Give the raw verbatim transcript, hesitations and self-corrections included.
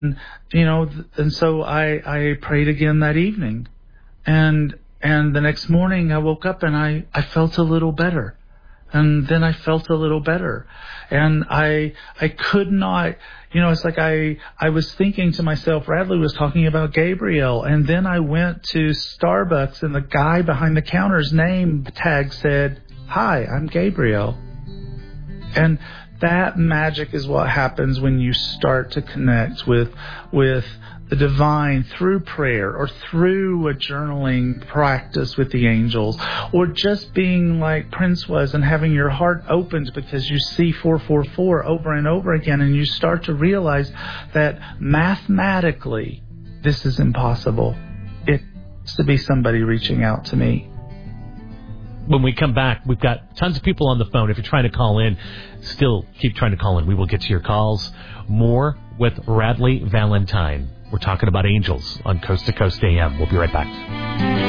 And, you know, th- and so I, I prayed again that evening. And, and the next morning I woke up and I, I felt a little better. And then I felt a little better. And I, I could not, you know, it's like I, I was thinking to myself, Radley was talking about Gabriel. And then I went to Starbucks and the guy behind the counter's name tag said, "Hi, I'm Gabriel." And that magic is what happens when you start to connect with, with the divine through prayer or through a journaling practice with the angels, or just being like Prince was and having your heart opened because you see four four four over and over again, and you start to realize that mathematically this is impossible. It has to be somebody reaching out to me. When we come back, we've got tons of people on the phone. If you're trying to call in, still keep trying to call in. We will get to your calls. More with Radley Valentine. We're talking about angels on Coast to Coast A M. We'll be right back.